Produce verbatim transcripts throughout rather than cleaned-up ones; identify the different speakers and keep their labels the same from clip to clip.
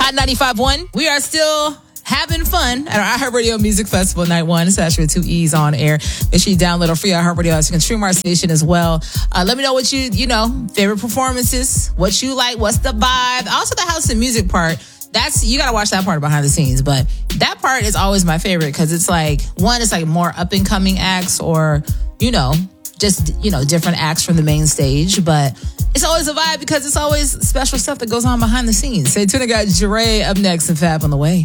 Speaker 1: Hot ninety-five point one. We are still having fun at our iHeartRadio Music Festival Night one. It's actually with two E's on air. Make sure you download our free iHeartRadio so you can stream our station as well. Uh, let me know what you, you know, favorite performances, what you like, what's the vibe. Also the house and music part. That's, you got to watch that part behind the scenes. But that part is always my favorite because it's like, one, it's like more up and coming acts or, you know, just, you know, different acts from the main stage. But it's always a vibe because it's always special stuff that goes on behind the scenes. Stay tuned, I got Jeray up next and Fab on the way.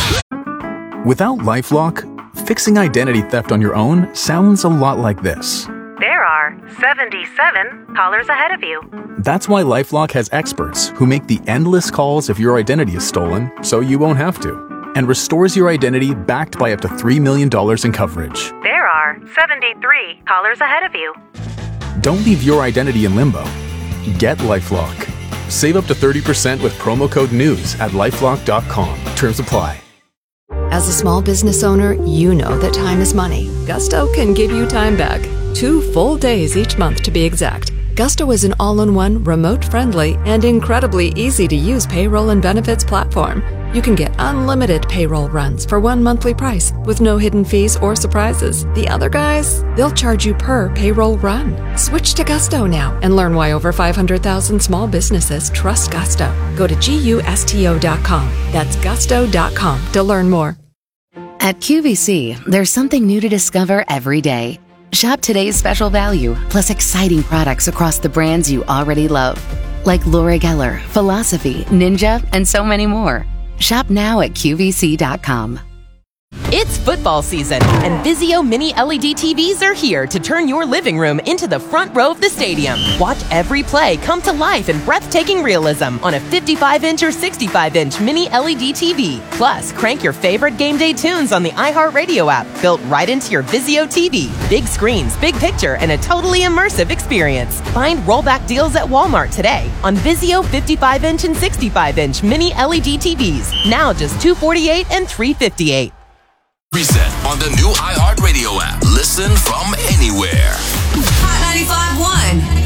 Speaker 2: Without LifeLock, fixing identity theft on your own sounds a lot like this.
Speaker 3: There are seventy-seven callers ahead of you.
Speaker 2: That's why LifeLock has experts who make the endless calls if your identity is stolen, so you won't have to, and restores your identity backed by up to three million dollars in coverage.
Speaker 3: There are seventy-three callers ahead of you.
Speaker 2: Don't leave your identity in limbo. Get LifeLock. Save up to thirty percent with promo code NEWS at lifelock dot com. Terms apply.
Speaker 4: As a small business owner, you know that time is money. Gusto can give you time back. Two full days each month to be exact. Gusto is an all-in-one, remote-friendly, and incredibly easy-to-use payroll and benefits platform. You can get unlimited payroll runs for one monthly price with no hidden fees or surprises. The other guys, they'll charge you per payroll run. Switch to Gusto now and learn why over five hundred thousand small businesses trust Gusto. Go to gusto dot com. That's gusto dot com to learn more.
Speaker 5: At Q V C, there's something new to discover every day. Shop today's special value, plus exciting products across the brands you already love, like Laura Geller, Philosophy, Ninja, and so many more. Shop now at Q V C dot com.
Speaker 6: It's football season, and Vizio Mini L E D T Vs are here to turn your living room into the front row of the stadium. Watch every play come to life in breathtaking realism on a fifty-five inch or sixty-five inch Mini L E D T V. Plus, crank your favorite game day tunes on the iHeartRadio app, built right into your Vizio T V. Big screens, big picture, and a totally immersive experience. Find rollback deals at Walmart today on Vizio fifty-five inch and sixty-five inch Mini L E D T Vs. Now just two hundred forty-eight dollars and three hundred fifty-eight dollars.
Speaker 7: Reset on the new iHeartRadio app. Listen from anywhere.
Speaker 8: Hot ninety-five point one.